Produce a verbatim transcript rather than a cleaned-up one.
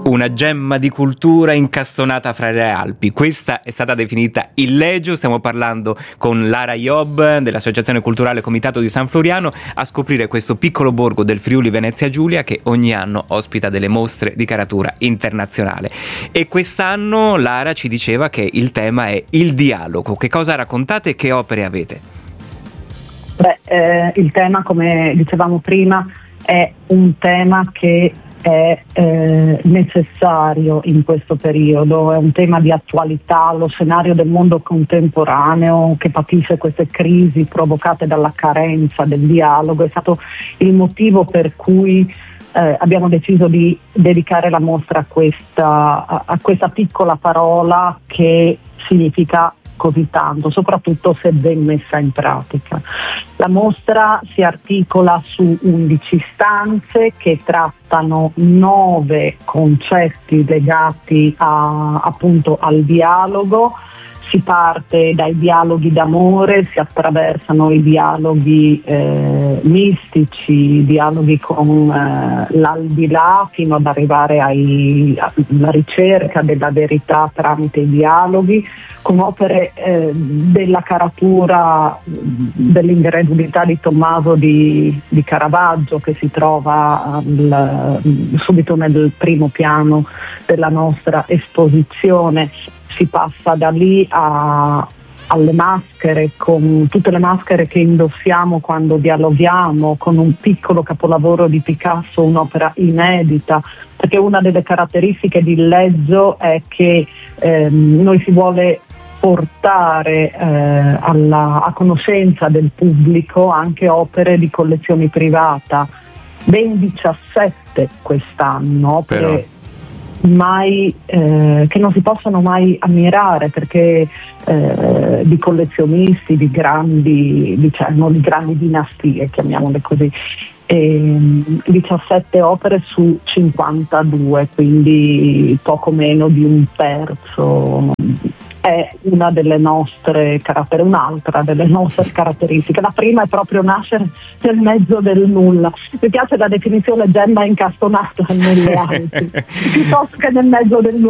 Una gemma di cultura incastonata fra le Alpi. Questa è stata definita il Legio. Stiamo parlando con Lara Iob dell'Associazione Culturale Comitato di San Floriano a scoprire questo piccolo borgo del Friuli Venezia Giulia che ogni anno ospita delle mostre di caratura internazionale. E quest'anno Lara ci diceva che il tema è il dialogo. Che cosa raccontate e che opere avete? Beh, eh, il tema, come dicevamo prima, è un tema che è eh, necessario in questo periodo, è un tema di attualità, lo scenario del mondo contemporaneo che patisce queste crisi provocate dalla carenza del dialogo. È stato il motivo per cui eh, abbiamo deciso di dedicare la mostra a questa, a, a questa piccola parola che significa così tanto, soprattutto se ben messa in pratica. La mostra si articola su undici stanze che trattano nove concetti legati a, appunto al dialogo. Si parte dai dialoghi d'amore, si attraversano i dialoghi eh, mistici, dialoghi con eh, l'aldilà, fino ad arrivare ai, alla ricerca della verità tramite i dialoghi, con opere eh, della caratura dell'ingredulità di Tommaso di, di Caravaggio, che si trova al, subito nel primo piano della nostra esposizione. Si passa da lì a, alle maschere, con tutte le maschere che indossiamo quando dialoghiamo, con un piccolo capolavoro di Picasso, un'opera inedita, perché una delle caratteristiche di Leggio è che ehm, noi si vuole portare eh, alla, a conoscenza del pubblico anche opere di collezioni privata, ben diciassette quest'anno, opere Però mai eh, che non si possono mai ammirare, perché eh, di collezionisti di grandi, diciamo, di grandi dinastie, chiamiamole così. E, diciassette opere su cinquantadue, quindi poco meno di un terzo. È una delle nostre caratteristiche, un'altra delle nostre caratteristiche. La prima è proprio nascere nel mezzo del nulla. Mi piace la definizione gemma incastonata nelle Alpi, piuttosto che nel mezzo del nulla.